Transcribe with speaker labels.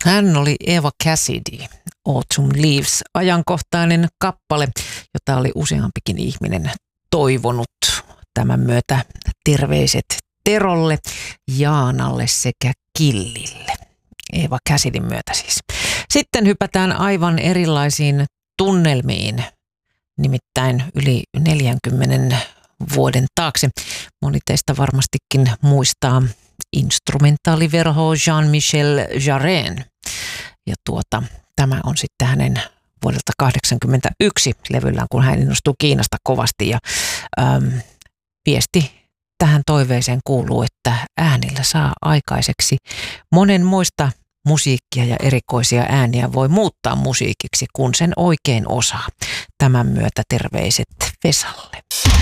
Speaker 1: Hän oli Eva Cassidy, Autumn Leaves, ajankohtainen kappale, jota oli useampikin ihminen toivonut. Tämän myötä terveiset Terolle, Jaanalle sekä Killille. Eva Cassidyn myötä siis. Sitten hypätään aivan erilaisiin tunnelmiin, nimittäin yli 40 vuoden taakse. Moni teistä varmastikin muistaa instrumentaaliverho Jean-Michel Jarren. Ja tämä on sitten hänen vuodelta 1981 levyllään, kun hän innostui Kiinasta kovasti. Ja viesti tähän toiveeseen kuuluu, että äänillä saa aikaiseksi monenmoista musiikkia ja erikoisia ääniä voi muuttaa musiikiksi, kun sen oikein osaa. Tämän myötä terveiset Vesalle.